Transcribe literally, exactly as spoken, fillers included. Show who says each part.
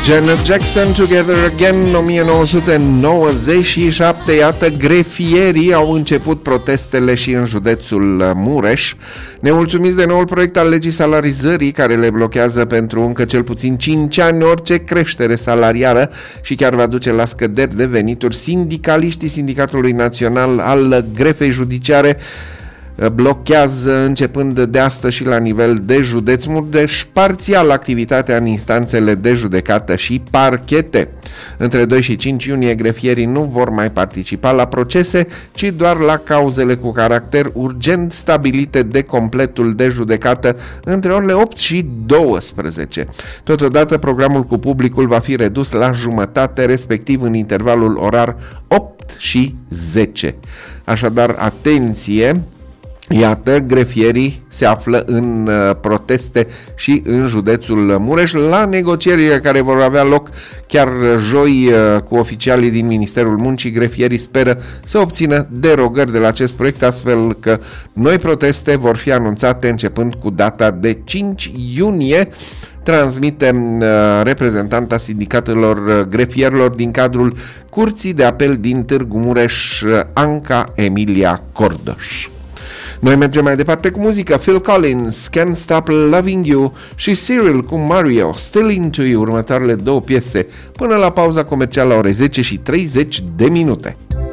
Speaker 1: Janet Jackson, Together Again, nouăsprezece nouăzeci și șapte. Iată, grefierii au început protestele și în județul Mureș. Nemulțumiți de noul proiect al legii salarizării, care le blochează pentru încă cel puțin cinci ani orice creștere salarială și chiar va duce la scăderi de venituri, sindicaliștii Sindicatului Național al Grefei Judiciare blochează începând de astăzi și la nivel de județ Mureș parțial activitatea în instanțele de judecată și parchete. Între doi și cinci iunie grefierii nu vor mai participa la procese, ci doar la cauzele cu caracter urgent stabilite de completul de judecată între orele opt și douăsprezece. Totodată programul cu publicul va fi redus la jumătate, respectiv în intervalul orar opt și zece. Așadar, atenție! Iată, grefierii se află în uh, proteste și în județul Mureș la negocierile care vor avea loc chiar joi uh, cu oficialii din Ministerul Muncii. Grefierii speră să obțină derogări de la acest proiect, astfel că noi proteste vor fi anunțate începând cu data de cinci iunie. Transmite uh, reprezentanta sindicatelor uh, grefierilor din cadrul Curții de Apel din Târgu Mureș, uh, Anca Emilia Cordoș. Noi mergem mai departe cu muzica. Phil Collins, Can't Stop Loving You, și Cyril cu Mario, Still Into You, următoarele două piese, până la pauza comercială la ore zece și treizeci de minute.